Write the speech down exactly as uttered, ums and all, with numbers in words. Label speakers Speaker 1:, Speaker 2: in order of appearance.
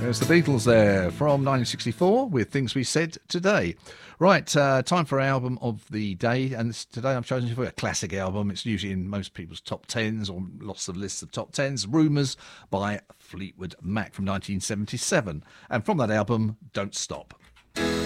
Speaker 1: There's the Beatles there from nineteen sixty-four with Things We Said Today. Right, uh, time for our album of the day, and this, today I've chosen for a classic album. It's usually in most people's top tens or lots of lists of top tens. Rumours by Fleetwood Mac from nineteen seventy-seven. And from that album, Don't Stop.